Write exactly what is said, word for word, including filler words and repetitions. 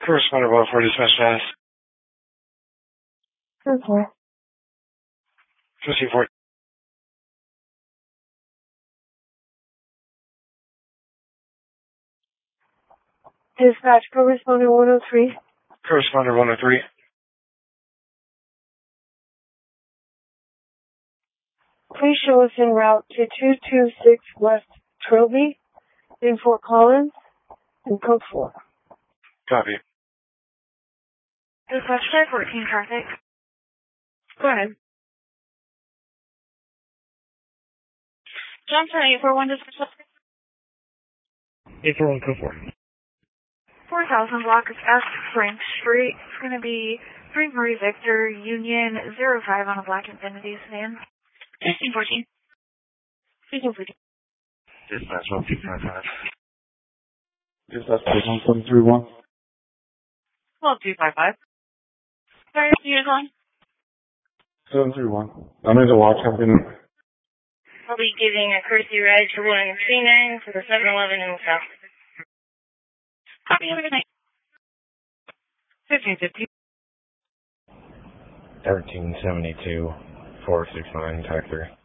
Correspondent one four dispatch fast. Okay. Twisty four. Dispatch, correspondent one oh three. Correspondent one oh three. Please show us en route to two two six West Trilby in Fort Collins and code four. Copy. Dispatch five fourteen traffic. Go ahead. Johnson eight four one dispatch. eight four one code four. four thousand block of S Frank Street. It's going to be three Marie Victor Union zero five on a black Infiniti sedan. fifteen fourteen. fifteen fourteen. Dispatch one two five five. Dispatch one seven three one. twelve two five five. Sorry, unit on. seven three one. I'm in the watch company. I'll be giving a courtesy ride for one C nine for the seven eleven in the south. Copy, have a good night. fifteen fifty. thirteen seventy-two four six nine, Type three.